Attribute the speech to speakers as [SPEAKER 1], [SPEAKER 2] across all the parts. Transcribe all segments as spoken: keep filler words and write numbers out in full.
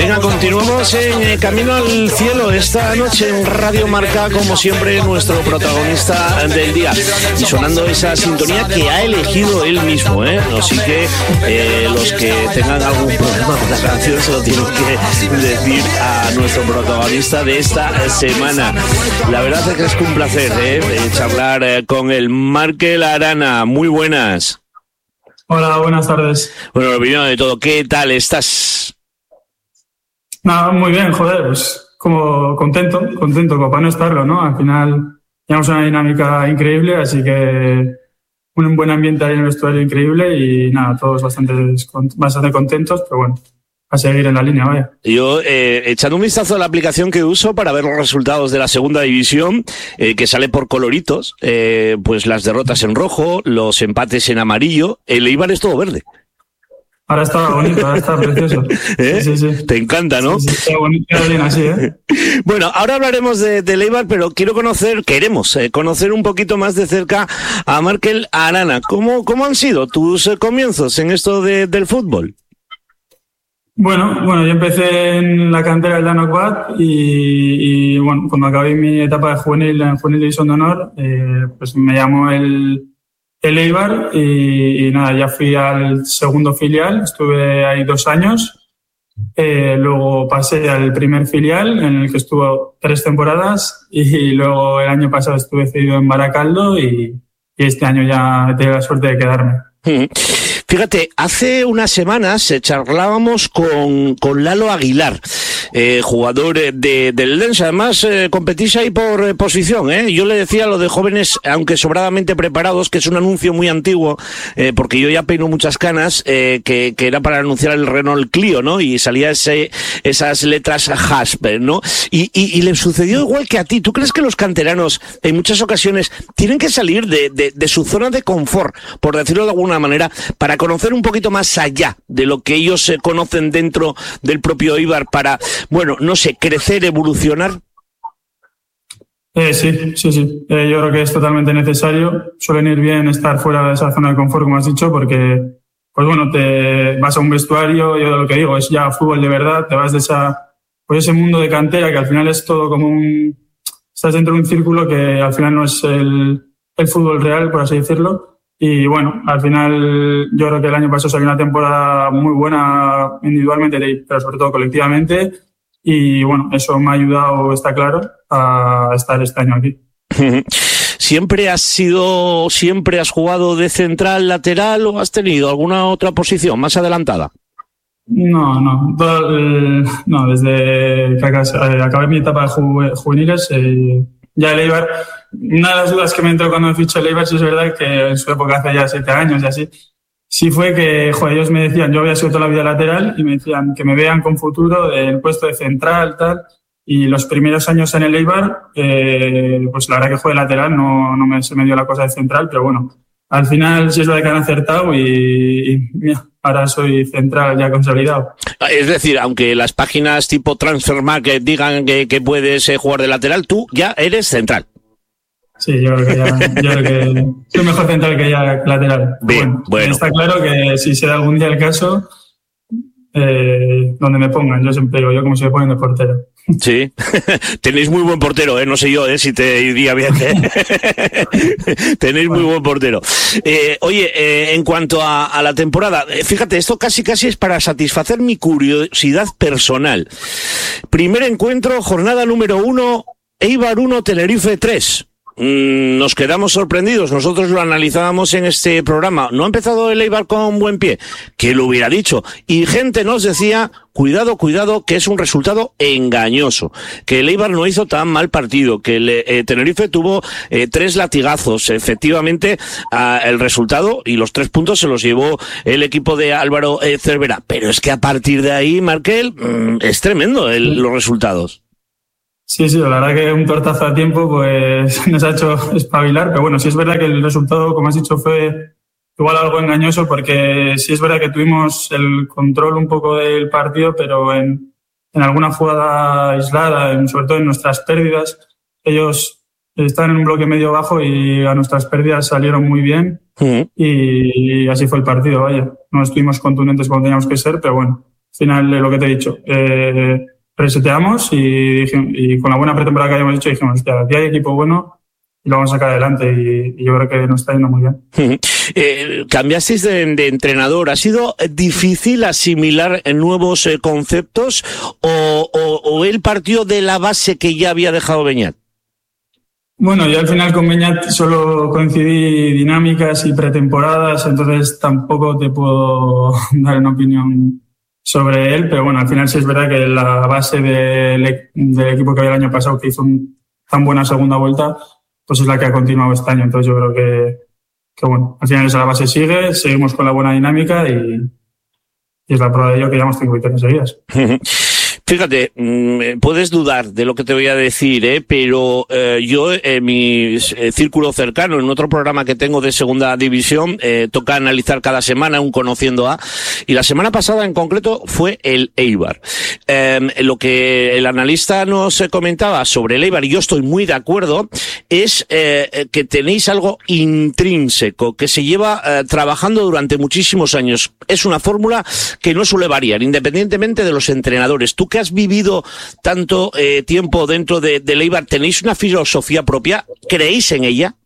[SPEAKER 1] Venga, continuamos en eh, Camino al Cielo esta noche en Radio Marca, como siempre, nuestro protagonista del día. Y sonando esa sintonía que ha elegido él mismo, ¿eh? Así que eh, los que tengan algún problema con la canción se lo tienen que decir a nuestro protagonista de esta semana. La verdad es que es un placer, ¿eh? charlar eh, con el Markel Arana. Muy buenas.
[SPEAKER 2] Hola, buenas tardes.
[SPEAKER 1] Bueno, lo primero de todo, ¿qué tal estás?
[SPEAKER 2] Nada, muy bien, joder, pues como contento, contento, como para no estarlo, ¿no? Al final llevamos una dinámica increíble, así que un buen ambiente ahí en el vestuario increíble y nada, todos bastante, bastante contentos, pero bueno, a seguir en la línea, vaya.
[SPEAKER 1] Yo, eh, echando un vistazo a la aplicación que uso para ver los resultados de la segunda división, eh, que sale por coloritos, eh, pues las derrotas en rojo, los empates en amarillo, el Eibar es todo verde.
[SPEAKER 2] Ahora está bonito, ahora está precioso.
[SPEAKER 1] ¿Eh?
[SPEAKER 2] Sí, sí, sí.
[SPEAKER 1] Te encanta, ¿no?
[SPEAKER 2] Sí, sí, está bonito, bien así, ¿eh?
[SPEAKER 1] Bueno, ahora hablaremos de, de Eibar, pero quiero conocer, queremos eh, conocer un poquito más de cerca a Markel Arana. ¿Cómo, cómo han sido tus eh, comienzos en esto de, del fútbol?
[SPEAKER 2] Bueno, bueno, yo empecé en la cantera del Danokbat y, y bueno, cuando acabé mi etapa de juvenil en Juvenil División de Honor, eh, pues me llamó el, el Eibar y, y nada, ya fui al segundo filial, estuve ahí dos años, eh, luego pasé al primer filial en el que estuve tres temporadas y, y luego el año pasado estuve cedido en Baracaldo y, y este año ya he tenido la suerte de quedarme.
[SPEAKER 1] Fíjate, hace unas semanas eh, charlábamos con, con Lalo Aguilar, eh, jugador de, del Lens. Además, eh, competís ahí por eh, posición, ¿eh? Yo le decía lo de jóvenes, aunque sobradamente preparados, que es un anuncio muy antiguo, eh, porque yo ya peino muchas canas, eh, que, que era para anunciar el Renault Clio, ¿no? Y salía ese, esas letras Hasp, ¿no? Y, y, y le sucedió igual que a ti. ¿Tú crees que los canteranos, en muchas ocasiones, tienen que salir de, de, de su zona de confort, por decirlo de alguna manera, para conocer un poquito más allá de lo que ellos se conocen dentro del propio Eibar para, bueno, no sé, crecer, evolucionar?
[SPEAKER 2] Eh, sí, sí, sí. Eh, yo creo que es totalmente necesario. Suelen ir bien estar fuera de esa zona de confort, como has dicho, porque, pues bueno, te vas a un vestuario, yo lo que digo, es ya fútbol de verdad, te vas de esa, pues ese mundo de cantera que al final es todo como un, estás dentro de un círculo que al final no es el, el fútbol real, por así decirlo. Y bueno, al final yo creo que el año pasado salió una temporada muy buena individualmente, pero sobre todo colectivamente. Y bueno, eso me ha ayudado, está claro, a estar este año aquí.
[SPEAKER 1] ¿Siempre has sido, siempre has jugado de central, lateral o has tenido alguna otra posición más adelantada?
[SPEAKER 2] No, no, todo el, no, desde que acabé mi etapa de ju- juveniles, eh, ya el Eibar, una de las dudas que me entró cuando me fichó el Eibar, sí es verdad que en su época hace ya siete años y así, sí fue que, joder, ellos me decían, yo había sido toda la vida lateral y me decían que me vean con futuro del puesto de central, tal, y los primeros años en el Eibar, eh, pues la verdad que jugué lateral, no, no me, se me dio la cosa de central, pero bueno, al final sí es verdad que han acertado y, y mira, ahora soy central ya consolidado.
[SPEAKER 1] Es decir, aunque las páginas tipo Transfermarkt digan que, que puedes eh, jugar de lateral, tú ya eres central.
[SPEAKER 2] Sí, yo creo que ya, yo creo que soy mejor central que ya lateral.
[SPEAKER 1] Bien,
[SPEAKER 2] bueno,
[SPEAKER 1] bueno.
[SPEAKER 2] Está claro que si se da algún día el caso, eh, donde me pongan, yo siempre digo, yo como se me ponen de portero.
[SPEAKER 1] Sí, tenéis muy buen portero, ¿eh? No sé yo, ¿eh? Si te iría bien, ¿eh? Tenéis muy buen portero. Eh, oye, eh, en cuanto a, a la temporada, eh, fíjate, esto casi casi es para satisfacer mi curiosidad personal. Primer encuentro, jornada número uno, Eibar uno, Tenerife tres. Mm, nos quedamos sorprendidos, nosotros lo analizábamos en este programa. ¿No ha empezado el Eibar con buen pie? Que lo hubiera dicho. Y gente nos decía, cuidado, cuidado, que es un resultado engañoso, que el Eibar no hizo tan mal partido, que el eh, Tenerife tuvo eh, tres latigazos. Efectivamente, ah, el resultado y los tres puntos se los llevó el equipo de Álvaro eh, Cervera. Pero es que a partir de ahí, Markel, mmm, es tremendo el, los resultados.
[SPEAKER 2] Sí, sí, la verdad que un tortazo a tiempo pues nos ha hecho espabilar, pero bueno, sí es verdad que el resultado, como has dicho, fue igual algo engañoso porque sí es verdad que tuvimos el control un poco del partido, pero en, en alguna jugada aislada, en, sobre todo en nuestras pérdidas, ellos están en un bloque medio bajo y a nuestras pérdidas salieron muy bien. Uh-huh. y, y así fue el partido, vaya. No estuvimos contundentes como teníamos que ser, pero bueno. final, lo que te he dicho, eh, reseteamos y, y con la buena pretemporada que habíamos hecho dijimos, hostia, aquí hay equipo bueno y lo vamos a sacar adelante y, y yo creo que nos está yendo muy bien.
[SPEAKER 1] Eh, cambiasteis de, de entrenador. ¿Ha sido difícil asimilar nuevos eh, conceptos o, o, o él partió de la base que ya había dejado Beñat?
[SPEAKER 2] Bueno, yo al final con Beñat solo coincidí dinámicas y pretemporadas, entonces tampoco te puedo dar una opinión sobre él, pero bueno, al final sí es verdad que la base del, del equipo que había el año pasado, que hizo un, tan buena segunda vuelta, pues es la que ha continuado este año. Entonces yo creo que, que bueno, al final esa base sigue, seguimos con la buena dinámica y, y es la prueba de ello que llevamos cinco victorias seguidas.
[SPEAKER 1] Fíjate, mmm, puedes dudar de lo que te voy a decir, ¿eh? pero eh, yo en mi eh, círculo cercano, en otro programa que tengo de segunda división, eh, toca analizar cada semana un Conociendo A, y la semana pasada en concreto fue el Eibar. Eh, lo que el analista nos comentaba sobre el Eibar, y yo estoy muy de acuerdo, es eh, que tenéis algo intrínseco, que se lleva eh, trabajando durante muchísimos años. Es una fórmula que no suele variar, independientemente de los entrenadores. Tú que has vivido tanto eh, tiempo dentro de, de Eibar, ¿tenéis una filosofía propia? ¿Creéis en ella?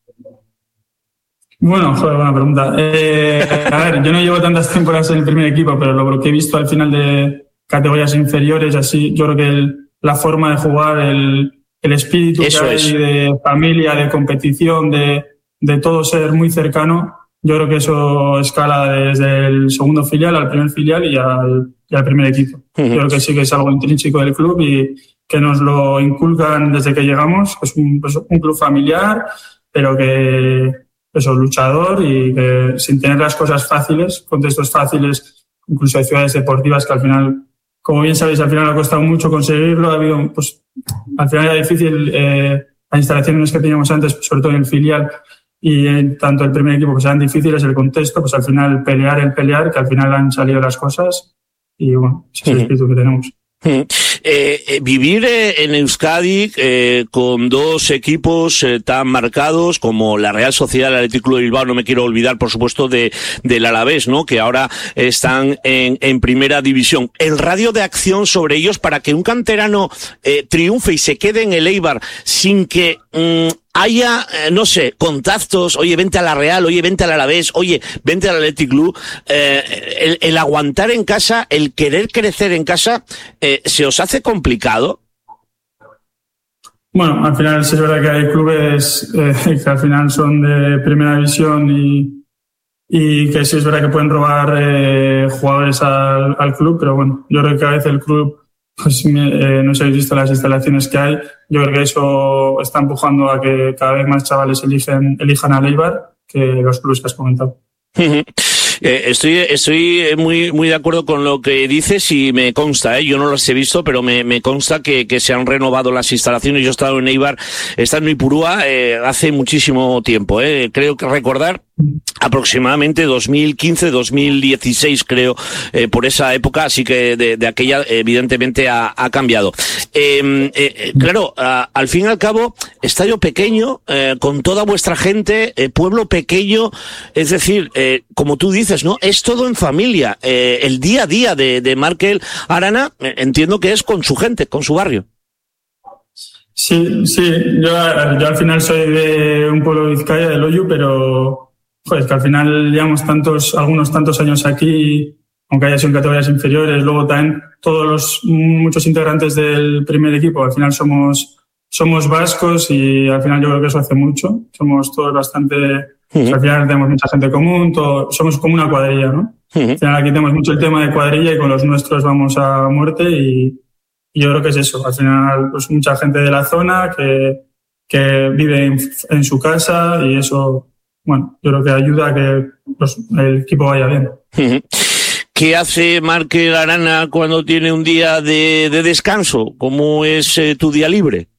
[SPEAKER 2] Bueno, joder, buena pregunta. Eh, a ver, yo no llevo tantas temporadas en el primer equipo, pero lo que he visto al final de categorías inferiores, así, yo creo que el, la forma de jugar, el, el espíritu
[SPEAKER 1] Eso
[SPEAKER 2] que hay
[SPEAKER 1] es.
[SPEAKER 2] de familia, de competición, de, de todo ser muy cercano, yo creo que eso escala desde el segundo filial al primer filial y al, y al primer equipo. Uh-huh. Yo creo que sí que es algo intrínseco del club y que nos lo inculcan desde que llegamos. Es un, pues un club familiar, pero que eso, luchador y que sin tener las cosas fáciles, contextos fáciles, incluso hay ciudades deportivas que al final, como bien sabéis, al final ha costado mucho conseguirlo. Ha habido, pues, al final era difícil eh, las instalaciones que teníamos antes, sobre todo en el filial, y en tanto el primer equipo, pues eran difíciles, el contexto, pues al final pelear, el pelear, que al final han salido las cosas y bueno, ese es el espíritu que tenemos.
[SPEAKER 1] Eh, eh, vivir eh, en Euskadi eh, con dos equipos eh, tan marcados como la Real Sociedad, el Athletic Club de Bilbao, no me quiero olvidar por supuesto de del Alavés, ¿no? Que ahora están en, en primera división. El radio de acción sobre ellos para que un canterano eh, triunfe y se quede en el Eibar sin que mmm, haya, eh, no sé, contactos, oye, vente a la Real, oye, vente al Alavés, oye, vente al Athletic Club, eh, el, el aguantar en casa, el querer crecer en casa, eh, ¿se os hace complicado?
[SPEAKER 2] Bueno, al final sí es verdad que hay clubes eh, que al final son de primera división y, y que sí es verdad que pueden robar eh, jugadores al, al club, pero bueno, yo creo que a veces el club, pues eh, no sé si habéis visto las instalaciones que hay, yo creo que eso está empujando a que cada vez más chavales eligen, elijan al Eibar que los clubes que has comentado.
[SPEAKER 1] Eh, estoy estoy muy muy de acuerdo con lo que dices y me consta, ¿eh? Yo no las he visto, pero me, me consta que, que se han renovado las instalaciones. Yo he estado en Eibar, he estado en Ipurúa eh, hace muchísimo tiempo, ¿eh? Creo que recordar aproximadamente dos mil quince, dos mil dieciséis, creo, eh, por esa época, así que de, de aquella evidentemente ha, ha cambiado. Eh, eh, claro, a, al fin y al cabo, estadio pequeño, eh, con toda vuestra gente, eh, pueblo pequeño, es decir, eh, como tú dices, ¿no? Es todo en familia. Eh, el día a día de, de Markel Arana, eh, entiendo que es con su gente, con su barrio.
[SPEAKER 2] Sí, sí, yo, yo al final soy de un pueblo de Vizcaya, de Loiu, pero pues que al final llevamos tantos, algunos tantos años aquí, aunque haya sido en categorías inferiores, luego también todos los, muchos integrantes del primer equipo, al final somos, somos vascos y al final yo creo que eso hace mucho, somos todos bastante, uh-huh. Al final tenemos mucha gente común, todo, somos como una cuadrilla, ¿no? Uh-huh. Al final aquí tenemos mucho el tema de cuadrilla y con los nuestros vamos a muerte y, y yo creo que es eso, al final pues mucha gente de la zona que, que vive en, en su casa y eso, bueno, yo creo que ayuda a que los, el equipo vaya bien.
[SPEAKER 1] ¿Qué hace Markel Arana cuando tiene un día de, de descanso? ¿Cómo es eh, tu día libre?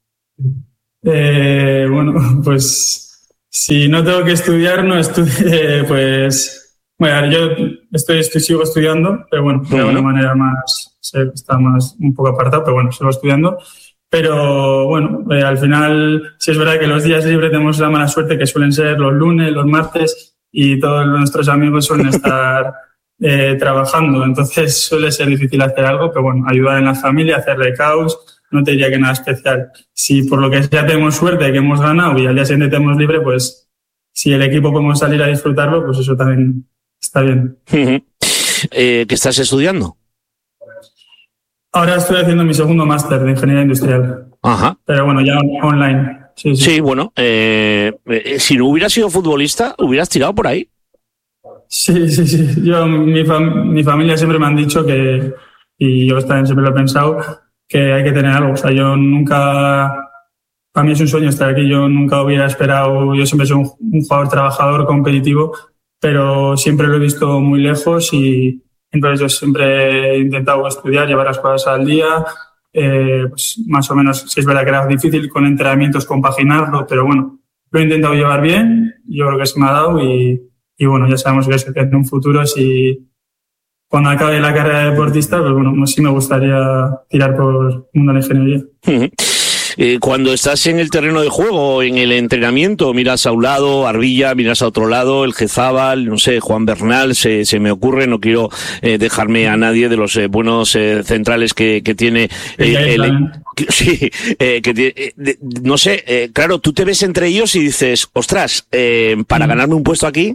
[SPEAKER 2] Eh, bueno, pues si no tengo que estudiar, no estudié, pues bueno, yo estoy, estoy sigo estudiando, pero bueno, de alguna manera más, está más un poco apartado, pero bueno, sigo estudiando. Pero bueno, eh, al final sí es verdad que los días libres tenemos la mala suerte que suelen ser los lunes, los martes y todos nuestros amigos suelen estar eh, trabajando, entonces suele ser difícil hacer algo, pero bueno, ayudar en la familia, hacerle caos, no te diría que nada especial. Si por lo que sea tenemos suerte que hemos ganado y al día siguiente tenemos libre, pues si el equipo podemos salir a disfrutarlo, pues eso también está bien.
[SPEAKER 1] Uh-huh. Eh, ¿Qué estás estudiando?
[SPEAKER 2] Ahora estoy haciendo mi segundo máster de Ingeniería Industrial.
[SPEAKER 1] Ajá.
[SPEAKER 2] Pero bueno, ya online. Sí, sí.
[SPEAKER 1] Sí, bueno, eh, eh, si no hubieras sido futbolista, ¿hubieras tirado por ahí?
[SPEAKER 2] Sí, sí, sí. Yo, mi, fam- mi familia siempre me han dicho que, y yo también siempre lo he pensado, que hay que tener algo. O sea, yo nunca, para mí es un sueño estar aquí. Yo nunca hubiera esperado, yo siempre soy un, un jugador trabajador, competitivo, pero siempre lo he visto muy lejos y entonces yo siempre he intentado estudiar, llevar las cosas al día. Eh, pues más o menos, sí es verdad que era difícil con entrenamientos compaginarlo, pero bueno, lo he intentado llevar bien, yo creo que se me ha dado y, y bueno, ya sabemos que, es, que en un futuro, si cuando acabe la carrera de deportista, pues bueno, pues sí me gustaría tirar por el mundo de la ingeniería.
[SPEAKER 1] Uh-huh. Eh, cuando estás en el terreno de juego, en el entrenamiento, miras a un lado, Arbilla, miras a otro lado, el Gezábal, no sé, Juan Bernal, se, se me ocurre, no quiero eh, dejarme a nadie de los eh, buenos eh, centrales que, que tiene eh, el, el, que, sí, eh, que tiene, eh, de, no sé, eh, claro, tú te ves entre ellos y dices, ostras, eh, para ganarme un puesto aquí.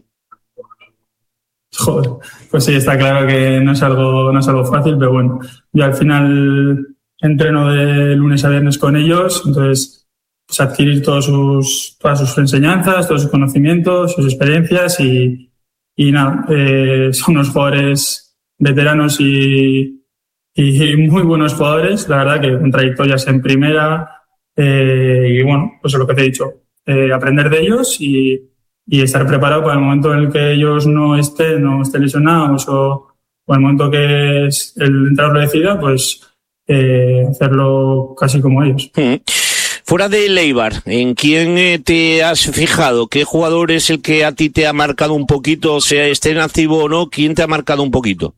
[SPEAKER 2] Joder, pues sí, está claro que no es algo, no es algo fácil, pero bueno, yo al final entreno de lunes a viernes con ellos, entonces pues adquirir todos sus, todas sus enseñanzas, todos sus conocimientos, sus experiencias y, y nada, eh, son unos jugadores veteranos y, y muy buenos jugadores, la verdad que con trayectorias en primera eh, y bueno, pues es lo que te he dicho, eh, aprender de ellos y, y estar preparado para el momento en el que ellos no estén, no estén lesionados o, o el momento que es el entrenador lo decida, pues Eh, hacerlo casi como ellos.
[SPEAKER 1] Hmm. Fuera de Eibar, ¿en quién eh, te has fijado? ¿Qué jugador es el que a ti te ha marcado un poquito, sea esté en activo o no? ¿Quién te ha marcado un poquito?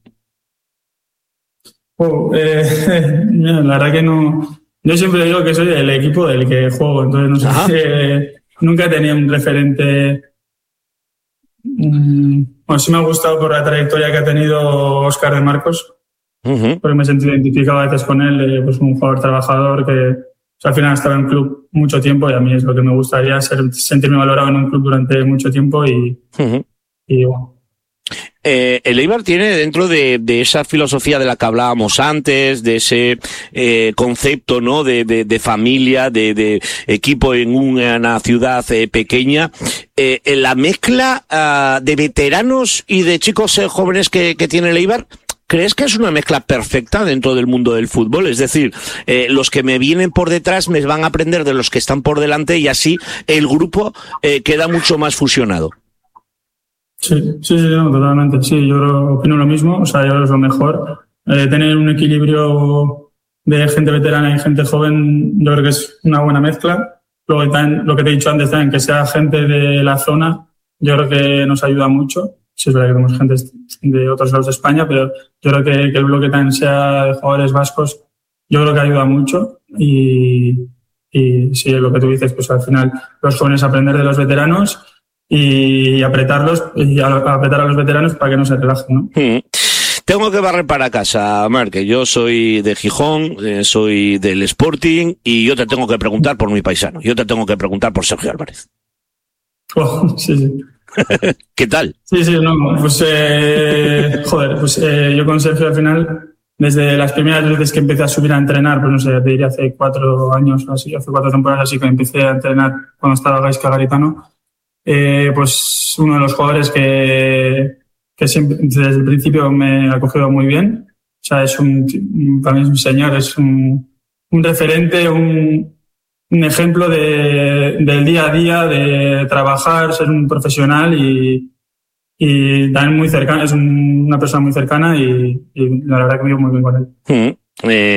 [SPEAKER 2] Oh, eh, la verdad que no. Yo siempre digo que soy del equipo del que juego, entonces no sé. Eh, nunca he tenido un referente. Mm, bueno, sí me ha gustado por la trayectoria que ha tenido Óscar de Marcos. Uh-huh. Porque me he sentido identificado a veces con él, eh, pues un jugador trabajador que o sea, al final ha estado en club mucho tiempo y a mí es lo que me gustaría, ser, sentirme valorado en un club durante mucho tiempo y, uh-huh. y bueno.
[SPEAKER 1] Eh, el Eibar tiene dentro de, de esa filosofía de la que hablábamos antes, de ese eh, concepto, ¿no? De, de, de familia, de, de equipo en una ciudad eh, pequeña, eh, en la mezcla uh, de veteranos y de chicos eh, jóvenes que, que tiene el Eibar. ¿Crees que es una mezcla perfecta dentro del mundo del fútbol? Es decir, eh, los que me vienen por detrás me van a aprender de los que están por delante y así el grupo eh, queda mucho más fusionado.
[SPEAKER 2] Sí, sí, sí, no, totalmente. Sí, yo opino lo mismo. O sea, yo creo que es lo mejor. Eh, tener un equilibrio de gente veterana y gente joven, yo creo que es una buena mezcla. Luego, también, lo que te he dicho antes, también, que sea gente de la zona, yo creo que nos ayuda mucho. Sí, es verdad que tenemos gente de otros lados de España, pero yo creo que, que el bloque también sea de jugadores vascos, yo creo que ayuda mucho y, y sí, lo que tú dices, pues al final los jóvenes aprender de los veteranos y apretarlos y apretar a los veteranos para que no se relajen, ¿no?
[SPEAKER 1] Mm. Tengo que barrer para casa, Marc, que yo soy de Gijón, eh, soy del Sporting y yo te tengo que preguntar por mi paisano, yo te tengo que preguntar por Sergio Álvarez.
[SPEAKER 2] Oh, sí, sí.
[SPEAKER 1] ¿Qué tal?
[SPEAKER 2] Sí, sí, no, pues eh, joder, pues eh, yo con Sergio al final, desde las primeras veces que empecé a subir a entrenar, pues no sé, te diría hace cuatro años o así, hace cuatro temporadas así que empecé a entrenar cuando estaba Gaizka Garitano, eh, pues uno de los jugadores que, que siempre, desde el principio me ha cogido muy bien, o sea, es un, para mí es un señor, es un, un referente, un un ejemplo de, del día a día, de trabajar, ser un profesional y, y también muy cercano, es un, una persona muy cercana y, y la verdad que me llevo muy bien con él.
[SPEAKER 1] Mm. Eh,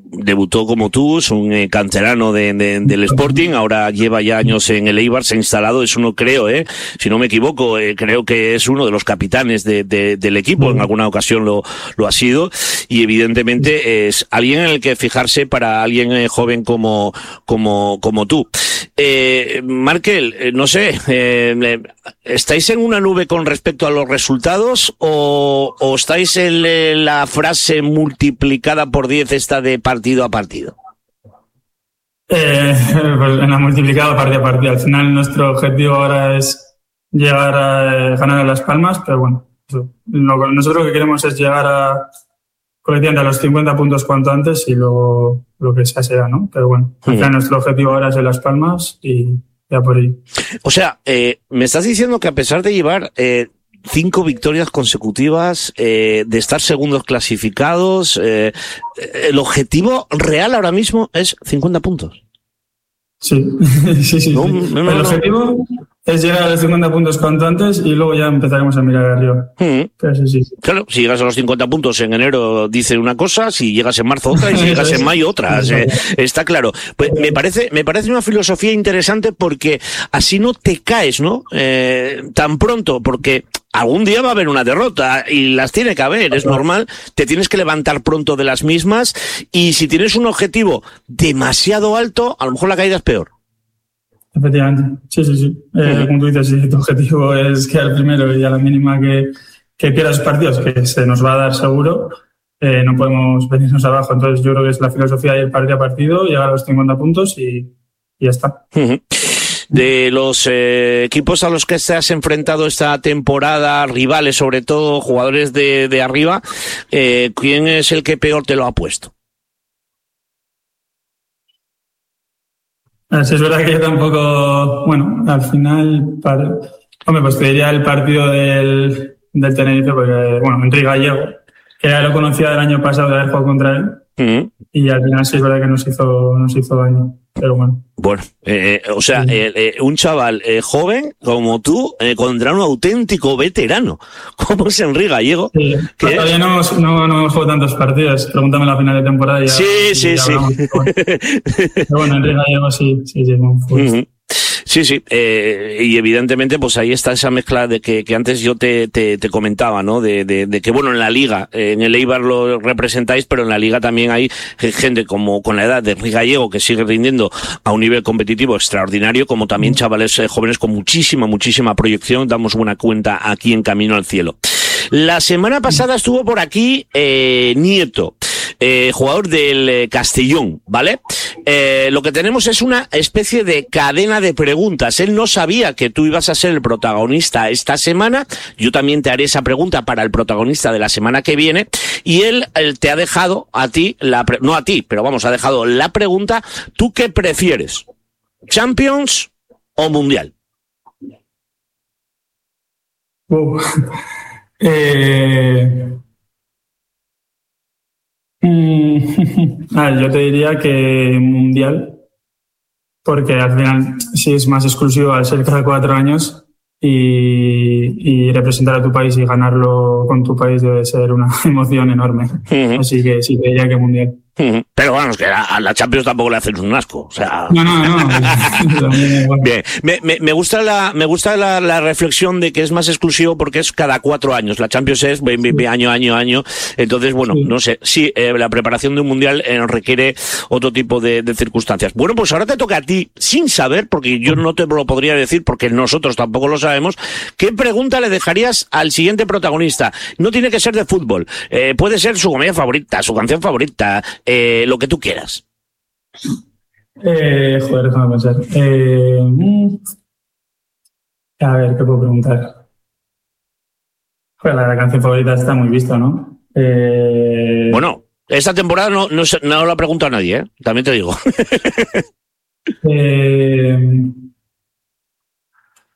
[SPEAKER 1] debutó como tú, es un eh, canterano de, de, del Sporting, ahora lleva ya años en el Eibar, se ha instalado, es uno creo, eh, si no me equivoco, eh, creo que es uno de los capitanes de, de, del equipo, en alguna ocasión lo, lo ha sido, y evidentemente es alguien en el que fijarse para alguien eh, joven como, como, como tú. Eh, Markel, eh, no sé, eh, ¿estáis en una nube con respecto a los resultados o, o estáis en eh, la frase multiplicada por diez esta de partido a partido?
[SPEAKER 2] Eh, pues en la multiplicada partido a partido. Al final nuestro objetivo ahora es llegar a eh, ganar a Las Palmas, pero bueno, eso. Lo, nosotros lo que queremos es llegar a colectivamente a los cincuenta puntos cuanto antes y luego lo que sea será, ¿no? Pero bueno, al final nuestro objetivo ahora es de Las Palmas y ya por ahí. O
[SPEAKER 1] sea, eh, me estás diciendo que a pesar de llevar eh, cinco victorias consecutivas, eh, de estar segundos clasificados, eh, el objetivo real ahora mismo es cincuenta puntos.
[SPEAKER 2] Sí, sí, sí.
[SPEAKER 1] No,
[SPEAKER 2] sí.
[SPEAKER 1] No, no,
[SPEAKER 2] el
[SPEAKER 1] no.
[SPEAKER 2] objetivo es llegar a los cincuenta puntos cuanto antes y luego ya empezaremos a mirar arriba.
[SPEAKER 1] Mm.
[SPEAKER 2] Pero sí, sí, sí.
[SPEAKER 1] Claro, si llegas a los cincuenta puntos en enero dice una cosa, si llegas en marzo otra y si llegas en mayo otra. Eh, está claro. Pues me parece, me parece una filosofía interesante porque así no te caes, ¿no? Eh, tan pronto, porque algún día va a haber una derrota y las tiene que haber, es normal, te tienes que levantar pronto de las mismas y si tienes un objetivo demasiado alto, a lo mejor la caída es peor.
[SPEAKER 2] Efectivamente, sí, sí, sí. Eh, uh-huh. Como tú dices, si tu objetivo es quedar primero y a la mínima que, que pierdas partidos, que se nos va a dar seguro, eh, no podemos venirnos abajo. Entonces yo creo que es la filosofía de ir partido a partido, llegar a los cincuenta puntos y, y ya está.
[SPEAKER 1] Uh-huh. De los eh, equipos a los que te has enfrentado esta temporada, rivales sobre todo, jugadores de, de arriba, eh, ¿quién es el que peor te lo ha puesto?
[SPEAKER 2] Sí, es verdad que yo tampoco, bueno, al final, para, hombre, pues te diría el partido del, del Tenerife, porque, bueno, Enrique Gallego, que ya lo conocía del año pasado de haber jugado contra él, uh-huh. y al final sí es verdad que nos hizo, nos hizo daño, pero bueno.
[SPEAKER 1] Bueno, eh, o sea, sí. eh, eh, un chaval eh, joven como tú eh, contra un auténtico veterano, como es Enrique Gallego.
[SPEAKER 2] Sí, que todavía no, no, no juego tantos partidos, pregúntame la final de temporada. Y ya,
[SPEAKER 1] sí,
[SPEAKER 2] y
[SPEAKER 1] sí,
[SPEAKER 2] ya
[SPEAKER 1] sí.
[SPEAKER 2] Pero bueno, Enrique Gallego sí, sí, sí. No, pues.
[SPEAKER 1] uh-huh. Sí, sí, eh, y evidentemente pues ahí está esa mezcla de que, que antes yo te, te, te comentaba, ¿no? De, de, de que bueno, en la liga, eh, en el Eibar lo representáis, pero en la liga también hay gente como con la edad de Enrique Gallego que sigue rindiendo a un nivel competitivo extraordinario, como también chavales eh, jóvenes con muchísima, muchísima proyección, damos buena cuenta aquí en Camino al Cielo. La semana pasada estuvo por aquí eh, Nieto, eh, jugador del eh, Castellón, ¿vale? Eh, lo que tenemos es una especie de cadena de preguntas. Él no sabía que tú ibas a ser el protagonista esta semana. Yo también te haré esa pregunta para el protagonista de la semana que viene. Y él, él te ha dejado a ti, la pre- no a ti, pero vamos, ha dejado la pregunta. ¿Tú qué prefieres? ¿Champions o Mundial?
[SPEAKER 2] Uh. Eh... Mm, a ver, yo te diría que Mundial, porque al final sí es más exclusivo al ser cada cuatro años y, y representar a tu país y ganarlo con tu país debe ser una emoción enorme. Uh-huh. Así que sí te diría que Mundial.
[SPEAKER 1] Uh-huh. Pero bueno, es que a la Champions tampoco le hacen un asco, o sea.
[SPEAKER 2] No, no, no.
[SPEAKER 1] Bien, me, me, me gusta la, me gusta la, la reflexión de que es más exclusivo porque es cada cuatro años. La Champions es sí. año, año, año. Entonces, bueno, sí. no sé. Sí, eh, la preparación de un mundial eh, requiere otro tipo de, de circunstancias. Bueno, pues ahora te toca a ti, sin saber, porque yo no te lo podría decir, porque nosotros tampoco lo sabemos. ¿Qué pregunta le dejarías al siguiente protagonista? No tiene que ser de fútbol. Eh, puede ser su comedia favorita, su canción favorita. Eh, lo que tú quieras.
[SPEAKER 2] Eh, joder, déjame pensar. Eh, a ver, ¿qué puedo preguntar? Joder, la, la canción favorita está muy vista, ¿no? Eh...
[SPEAKER 1] Bueno, esta temporada no, no, no lo ha preguntado a nadie, ¿eh? También te digo.
[SPEAKER 2] eh...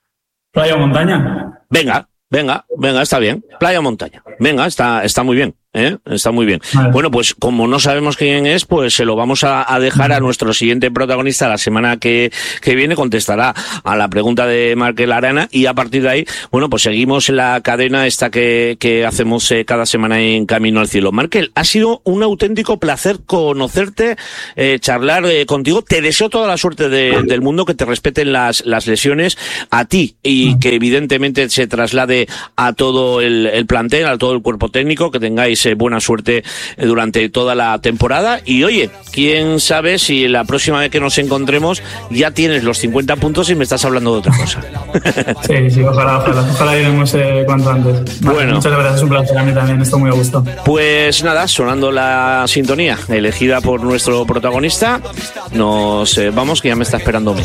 [SPEAKER 2] ¿Playa o montaña?
[SPEAKER 1] Venga, venga, venga, está bien. Playa o montaña. Venga, está, está muy bien. ¿Eh? Está muy bien.
[SPEAKER 2] Vale.
[SPEAKER 1] Bueno, pues como no sabemos quién es, pues se lo vamos a, a dejar a nuestro siguiente protagonista la semana que, que viene. Contestará a la pregunta de Markel Arana y a partir de ahí, bueno, pues seguimos la cadena esta que, que hacemos eh, cada semana en Camino al Cielo. Markel, ha sido un auténtico placer conocerte, eh, charlar eh, contigo. Te deseo toda la suerte de, del mundo, que te respeten las, las lesiones a ti y que evidentemente se traslade a todo el, el plantel, a todo el cuerpo técnico, que tengáis buena suerte durante toda la temporada. Y oye, quién sabe si la próxima vez que nos encontremos ya tienes los cincuenta puntos y me estás hablando de otra cosa.
[SPEAKER 2] Sí, sí, ojalá, ojalá, ojalá iremos eh, cuanto antes. Vale,
[SPEAKER 1] bueno,
[SPEAKER 2] muchas gracias, es un placer a mí también, estoy muy a gusto.
[SPEAKER 1] Pues nada, sonando la sintonía elegida por nuestro protagonista, nos eh, vamos, que ya me está esperando.